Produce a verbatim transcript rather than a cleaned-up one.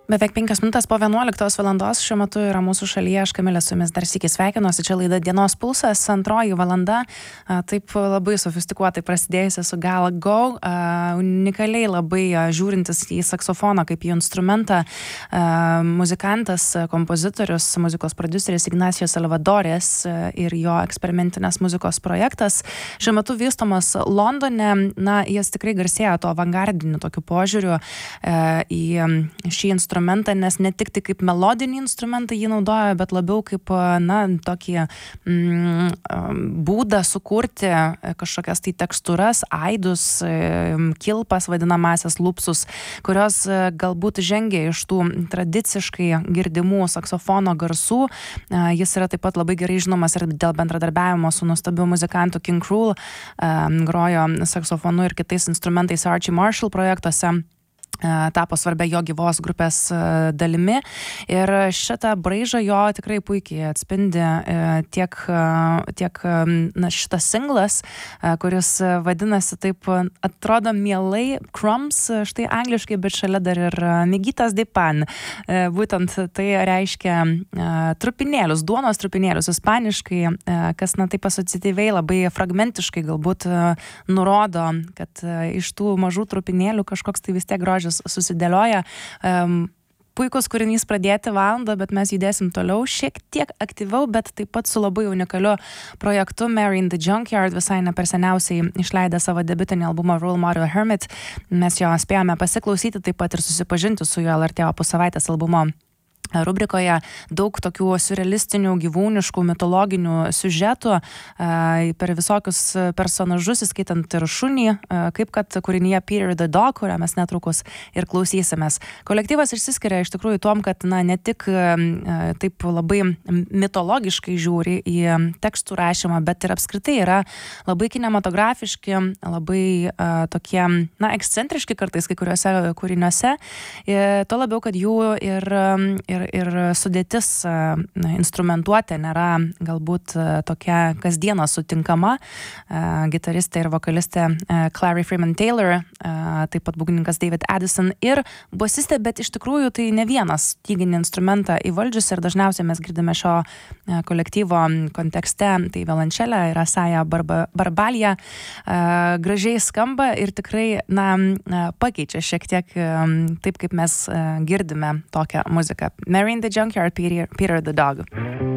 Beveik penkios minutės po vienuoliktos valandos šiuo metu yra mūsų šalyje. Aš Kamilė su jumis dar sykį sveikinuosi. Čia laida Dienos pulsas, antroji valanda. Taip labai sofistikuotai prasidėjusi su Gal Go. Unikaliai labai žiūrintis į saksofoną kaip į instrumentą. Muzikantas, kompozitorius, muzikos prodiuseris Ignacio Salvadores ir jo eksperimentinės muzikos projektas. Šiuo metu vystomas Londone. Na, jis tikrai garsėja to avangardiniu tokiu požiūriu į šį instrumentą. Nes ne tik tai kaip melodinį instrumentą jį naudoja, bet labiau kaip, na, tokį mm, būdą sukurti kažkokias tai tekstūras, aidus, kilpas vadinamasias lupsus, kurios galbūt žengia iš tų tradiciškai girdimų saksofono garsų. Jis yra taip pat labai gerai žinomas ir dėl bendradarbiavimo su nuostabiu muzikantu King Krul, grojo saksofonu ir kitais instrumentais Archie Marshall projektuose. Tapo svarbia jo gyvos grupės dalimi ir šitą braižą jo tikrai puikiai atspindi tiek, tiek na, šitas singlas, kuris vadinasi taip, atrodo mielai Crumbs, štai angliškai, bet šalia dar ir Migitas de Pan. Būtent tai reiškia trupinėlius, duonos trupinėlius ispaniškai, kas na taip asociatyviai labai fragmentiškai galbūt nurodo, kad iš tų mažų trupinėlių kažkoks tai vis tiek grožis susidėlioja. Um, puikus kūrinys pradėti valandą, bet mes judėsim toliau šiek tiek aktyviau, bet taip pat su labai unikaliu projektu Mary in the Junkyard, visai ne per seniausiai išleidę savo debiutinį albumą Role Model Hermit. Mes jo spėjome pasiklausyti, taip pat ir susipažinti su juo L R T Opus savaitės albumo rubrikoje. Daug tokių surrealistinių, gyvūniškų, mitologinių siužetų per visokius personažus, įskaitant ir šunį, kaip kad kūrinyje Peter the Dog, kurią mes netrukus ir klausysimės. Kolektyvas išsiskiria iš tikrųjų tom, kad na, ne tik taip labai mitologiškai žiūri į tekstų rašymą, bet ir apskritai yra labai kinematografiški, labai tokie, na, ekscentriški kartais kai kuriuose kūriniuose. Tuo labiau, kad jų ir, ir Ir, ir sudėtis uh, instrumentuotė nėra galbūt uh, tokia kasdieną sutinkama. Uh, gitaristė ir vokalistė uh, Clary Freeman Taylor, uh, taip pat būgnininkas David Addison ir bosistė, bet iš tikrųjų tai ne vienas styginį instrumentą įvaldžius ir dažniausiai mes girdime šio uh, kolektyvo kontekste, tai violončelė ir Asaja Barba, Barbalija. Uh, gražiai skamba ir tikrai na, uh, pakeičia šiek tiek um, taip, kaip mes uh, girdime tokią muziką. Mary in the Junkyard, Peter, Peter the Dog.